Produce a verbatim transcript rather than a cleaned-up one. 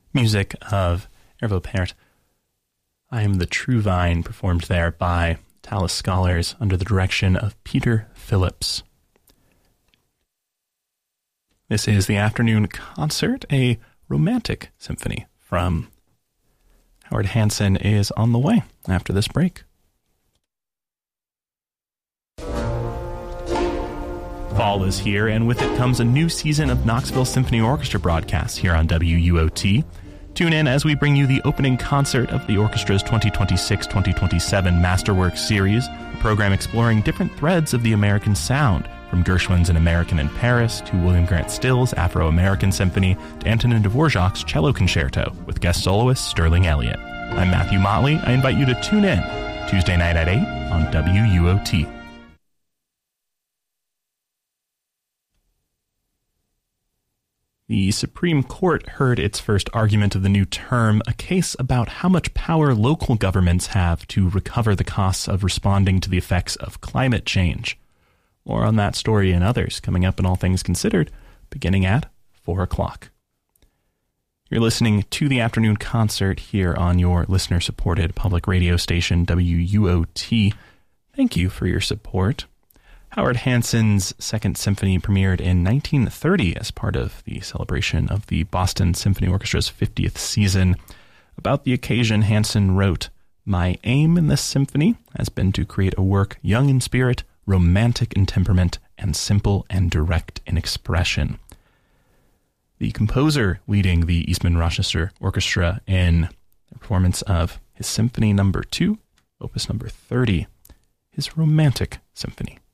Music of Hervé Villeperte. I Am the True Vine, performed there by Tallis Scholars under the direction of Peter Phillips. This is the afternoon concert, a romantic symphony from Howard Hanson is on the way after this break. Fall is here, and with it comes a new season of Knoxville Symphony Orchestra broadcasts here on W U O T. Tune in as we bring you the opening concert of the orchestra's twenty twenty-six twenty twenty-seven Masterworks series, a program exploring different threads of the American sound, from Gershwin's An American in Paris to William Grant Still's Afro-American Symphony to Antonin Dvorak's Cello Concerto with guest soloist Sterling Elliott. I'm Matthew Motley. I invite you to tune in Tuesday night at eight on W U O T. The Supreme Court heard its first argument of the new term, a case about how much power local governments have to recover the costs of responding to the effects of climate change. More on that story and others coming up in All Things Considered, beginning at four o'clock. You're listening to the afternoon concert here on your listener-supported public radio station, W U O T. Thank you for your support. Howard Hanson's Second Symphony premiered in nineteen thirty as part of the celebration of the Boston Symphony Orchestra's fiftieth season. About the occasion, Hanson wrote, "My aim in this symphony has been to create a work young in spirit, romantic in temperament, and simple and direct in expression." The composer leading the Eastman Rochester Orchestra in the performance of his Symphony Number Two, Opus Number thirty, his Romantic Symphony.